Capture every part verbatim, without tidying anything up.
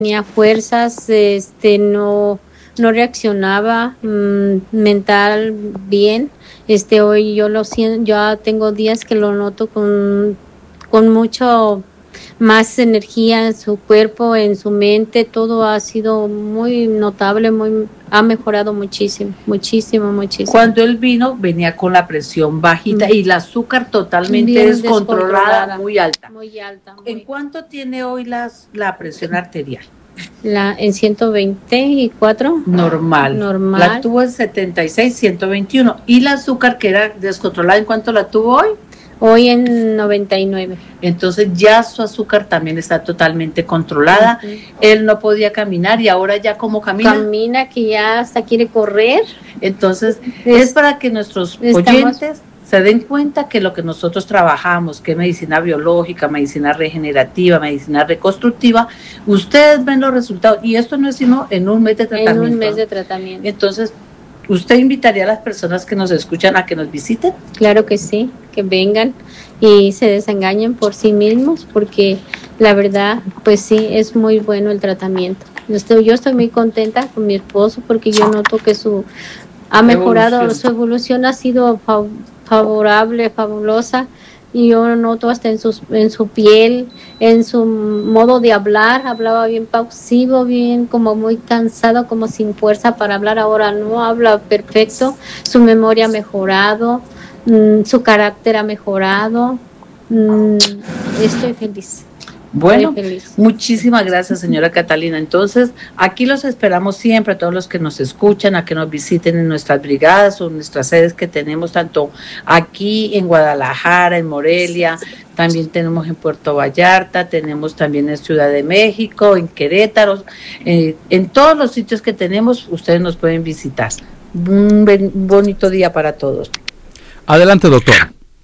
tenía fuerzas, este, no, no reaccionaba mmm, mental bien. Este, hoy yo lo siento, ya tengo días que lo noto con, con mucho más energía en su cuerpo, en su mente, todo ha sido muy notable, muy, ha mejorado muchísimo, muchísimo, muchísimo. Cuando él vino, venía con la presión bajita mm. y el azúcar totalmente Bien descontrolada, descontrolada, muy alta. Muy alta. Muy... ¿En cuánto tiene hoy las, la presión arterial? La, en ciento veinticuatro. Normal. Normal. La tuvo en setenta y seis, ciento veintiuno. ¿Y el azúcar que era descontrolada, en cuánto la tuvo hoy? Hoy en noventa y nueve. Entonces ya su azúcar también está totalmente controlada. Uh-huh. Él no podía caminar y ahora ya como camina. Camina que ya hasta quiere correr. Entonces es, es para que nuestros Estamos... oyentes se den cuenta que lo que nosotros trabajamos, que es medicina biológica, medicina regenerativa, medicina reconstructiva, ustedes ven los resultados y esto no es sino en un mes de tratamiento. En un mes de tratamiento. Entonces, ¿usted invitaría a las personas que nos escuchan a que nos visiten? Claro que sí, que vengan y se desengañen por sí mismos, porque la verdad, pues sí, es muy bueno el tratamiento. Yo estoy, yo estoy muy contenta con mi esposo porque yo noto que su ha mejorado, evolución. Su evolución ha sido fav- favorable, fabulosa. Y yo noto hasta en, sus, en su piel, en su modo de hablar, hablaba bien pausivo, bien como muy cansado, como sin fuerza para hablar. Ahora no habla perfecto, su memoria ha mejorado, mmm, su carácter ha mejorado. Mmm, estoy feliz. Bueno, muchísimas gracias, señora Catalina. Entonces, aquí los esperamos siempre, a todos los que nos escuchan, a que nos visiten en nuestras brigadas o en nuestras sedes que tenemos, tanto aquí en Guadalajara, en Morelia, también tenemos en Puerto Vallarta, tenemos también en Ciudad de México, en Querétaro, eh, en todos los sitios que tenemos, ustedes nos pueden visitar. Un, ben, un bonito día para todos. Adelante, doctor.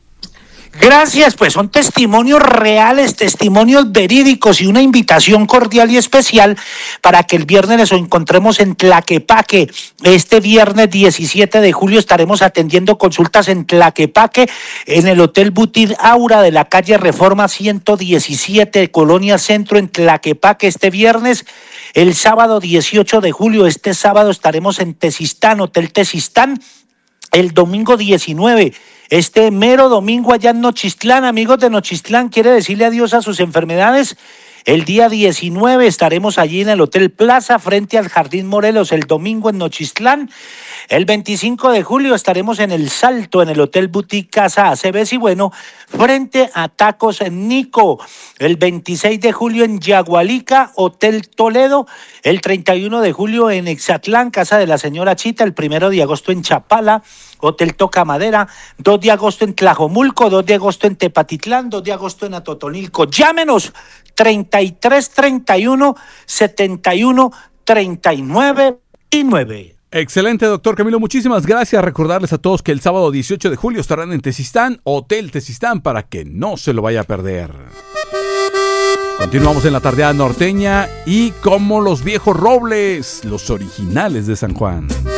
Gracias, pues son testimonios reales, testimonios verídicos y una invitación cordial y especial para que el viernes nos encontremos en Tlaquepaque. Este viernes diecisiete de julio estaremos atendiendo consultas en Tlaquepaque, en el Hotel Butir Aura de la calle Reforma ciento diecisiete, Colonia Centro, en Tlaquepaque. Este viernes, el sábado dieciocho de julio, este sábado estaremos en Tezistán, Hotel Tezistán. El domingo diecinueve, este mero domingo allá en Nochistlán, amigos de Nochistlán, quiere decirle adiós a sus enfermedades. El día diecinueve estaremos allí en el Hotel Plaza, frente al Jardín Morelos, el domingo en Nochistlán. El veinticinco de julio estaremos en El Salto, en el Hotel Boutique Casa Aceves y bueno, frente a Tacos en Nico. El veintiséis de julio en Yagualica, Hotel Toledo. El treinta y uno de julio en Exatlán, Casa de la Señora Chita. El primero de agosto en Chapala, Hotel Toca Madera. dos de agosto en Tlajomulco, dos de agosto en Tepatitlán, dos de agosto en Atotonilco. Llámenos treinta y tres treinta y uno setenta y uno treinta y nueve y nueve. Excelente, doctor Camilo, muchísimas gracias. Recordarles a todos que el sábado dieciocho de julio estarán en Tezistán, Hotel Tezistán, para que no se lo vaya a perder. Continuamos en la tardeada norteña y como los viejos robles, los originales de San Juan.